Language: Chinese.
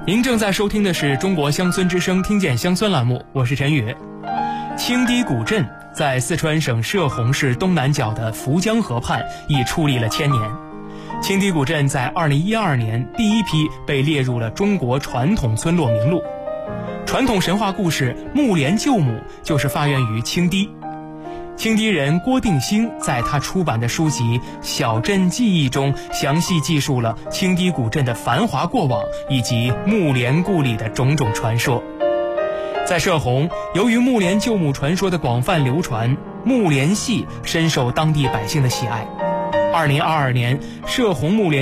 您正在收听的是中国乡村之声听见乡村栏目，我是陈宇。青堤古镇在四川省射洪市东南角的涪江河畔已矗立了1000年。青堤古镇在2012年第一批被列入了中国传统村落名录。传统神话故事木莲救母就是发源于青堤。青堤人郭定兴在他出版的书籍《小镇记忆》中详细记述了青堤古镇的繁华过往以及木莲故里的种种传说。在射洪，由于木莲救母传说的广泛流传，木莲戏深受当地百姓的喜爱。2022年，射洪木莲